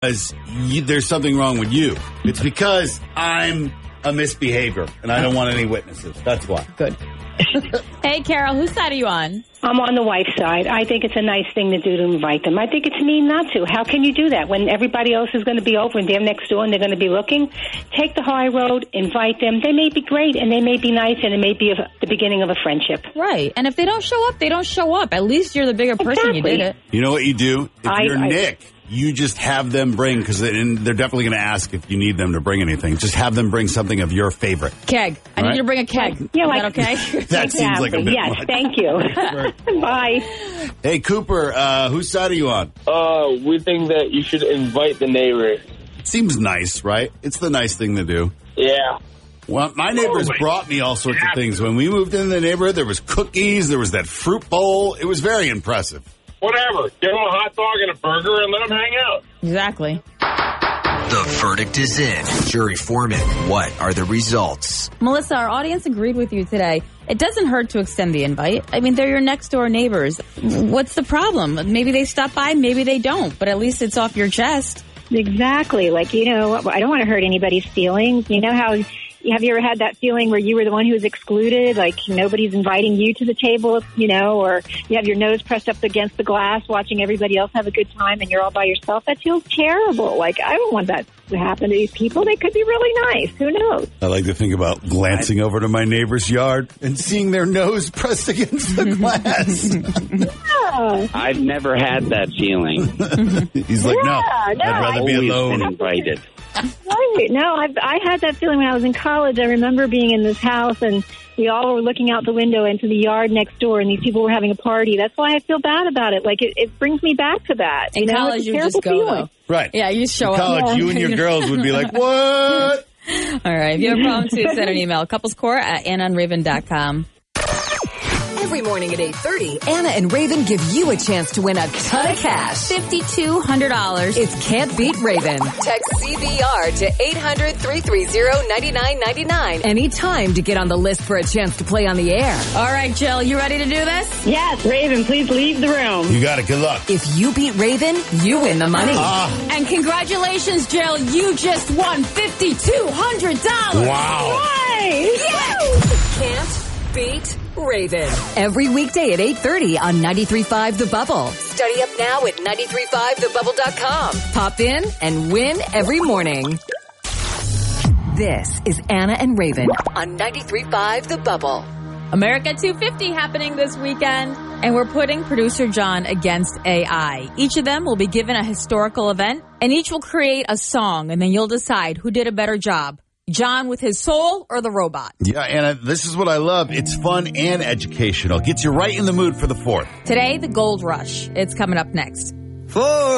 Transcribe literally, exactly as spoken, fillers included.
because you, there's something wrong with you. It's because I'm a misbehavior, and I don't want any witnesses. That's why. Good. Hey, Carol, whose side are you on? I'm on the wife's side. I think it's a nice thing to do to invite them. I think it's mean not to. How can you do that when everybody else is going to be over and they're next door and they're going to be looking? Take the high road, invite them. They may be great and they may be nice and it may be a, the beginning of a friendship. Right. And if they don't show up, they don't show up. At least you're the bigger person. Exactly. You did it. You know what you do? If I, you're I, Nick, you just have them bring, because they're definitely going to ask if you need them to bring anything. Just have them bring something of your favorite. Keg. I All need right? you to bring a keg. Yeah, is like, that okay? That exactly. seems like a bit Yes, much. thank you. Bye. Hey, Cooper, uh, whose side are you on? Uh, we think that you should invite the neighbor. Seems nice, right? It's the nice thing to do. Yeah. Well, my neighbors brought me all sorts of things. When we moved into the neighborhood, there was cookies, there was that fruit bowl. It was very impressive. Whatever. Give them a hot dog and a burger and let them hang out. Exactly. The verdict is in. Jury foreman, what are the results? Melissa, our audience agreed with you today. It doesn't hurt to extend the invite. I mean, they're your next door neighbors. What's the problem? Maybe they stop by, maybe they don't, but at least it's off your chest. Exactly. Like, you know, I don't want to hurt anybody's feelings. You know how... Have you ever had that feeling where you were the one who was excluded, like nobody's inviting you to the table, you know, or you have your nose pressed up against the glass watching everybody else have a good time and you're all by yourself? That feels terrible. Like, I don't want that to happen to these people. They could be really nice. Who knows? I like to think about glancing over to my neighbor's yard and seeing their nose pressed against the glass. Yeah. I've never had that feeling. He's like, no, Yeah, no, I'd rather I've be always alone. been invited. Right. No, I've, I had that feeling when I was in college. I remember being in this house and we all were looking out the window into the yard next door and these people were having a party. That's why I feel bad about it. Like, it, it brings me back to that. In you know, college, it's a you terrible just go, feeling. though. Right. Yeah, you show In college, up. you and your girls would be like, what? All right. If you have a problem, too, send an email. Couplescore at anna and raven dot com. Every morning at eight thirty, Anna and Raven give you a chance to win a ton of cash. five thousand two hundred dollars. It's Can't Beat Raven. Text C B R to eight hundred, three three zero, nine nine nine nine anytime to get on the list for a chance to play on the air. All right, Jill, you ready to do this? Yes, Raven, please leave the room. You got it. Good luck. If you beat Raven, you win the money. Ah, And congratulations, Jill. You just won five thousand two hundred dollars. wow. Can't beat Raven. Every weekday at eight thirty on ninety-three point five The Bubble. Study up now at ninety-three point five the bubble dot com. Pop in and win every morning. This is Anna and Raven on ninety-three point five The Bubble. America two fifty happening this weekend, and we're putting producer John against A I. Each of them will be given a historical event, and each will create a song, and then you'll decide who did a better job. John with his soul or the robot? Yeah, Anna, this is what I love. It's fun and educational. Gets you right in the mood for the fourth. Today, the Gold Rush. It's coming up next. Four.